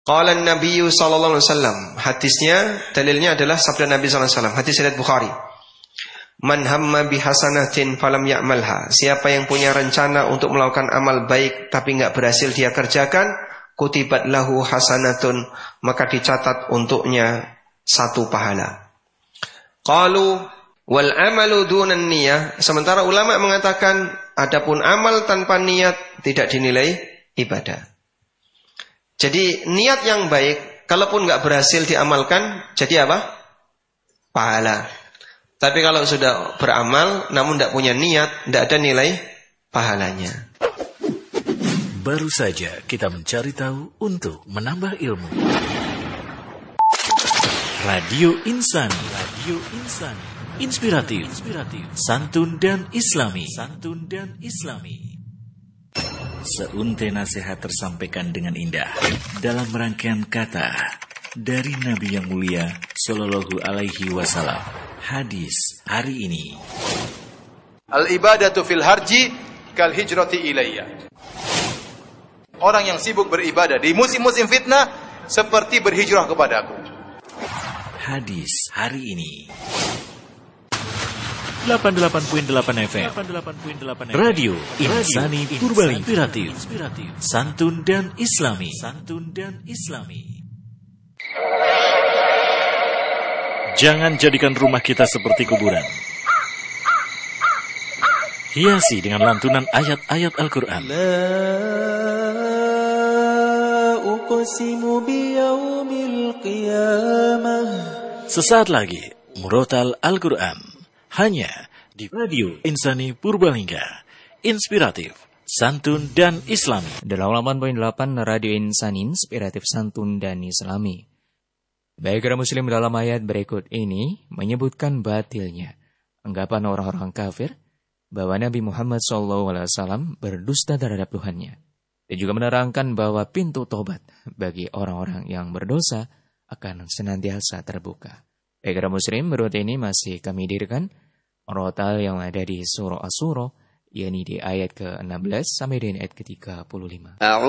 Qala an-nabiy sallallahu alaihi wasallam. Hadisnya, dalilnya adalah sabda Nabi sallallahu alaihi wasallam. Hadis riwayat Bukhari. Man hamma bihasanatin falam ya'malha. Siapa yang punya rencana untuk melakukan amal baik tapi enggak berhasil dia kerjakan, kutibat lahu hasanatun, maka dicatat untuknya satu pahala. Qalu wal amalu dunan niyah. Sementara ulama mengatakan adapun amal tanpa niat tidak dinilai ibadah. Jadi niat yang baik, kalaupun nggak berhasil diamalkan, jadi apa? Pahala. Tapi kalau sudah beramal, namun tidak punya niat, tidak ada nilai pahalanya. Baru saja kita mencari tahu untuk menambah ilmu. Radio Insani, inspiratif, santun dan islami. Seuntai nasihat tersampaikan dengan indah dalam rangkaian kata dari Nabi yang mulia Sallallahu Alaihi Wasallam. Hadis hari ini. Al-ibadatu fil harji kal hijrati ilayya. Orang yang sibuk beribadah di musim-musim fitnah seperti berhijrah kepadaku. Hadis hari ini. 88.8 FM Radio Insani Purbalingga, santun dan islami. Jangan jadikan rumah kita seperti kuburan. Hiasi dengan lantunan ayat-ayat Al-Quran. La uqsimu biyaumil qiyamah. Sesaat lagi Murotal Al-Quran hanya di Radio Insani Purbalingga, inspiratif, santun dan islami. 88.8 Radio Insani, inspiratif, santun dan islami. Baik para muslim, dalam ayat berikut ini menyebutkan batilnya anggapan orang-orang kafir bahwa Nabi Muhammad SAW berdusta terhadap Tuhannya. Dan juga menerangkan bahwa pintu tobat bagi orang-orang yang berdosa akan senantiasa terbuka. Baik para muslim, berikut ini masih kami dirikan rotal yang ada di surah As-Surah, yakni di ayat ke-16 sampai dengan ayat ke-35.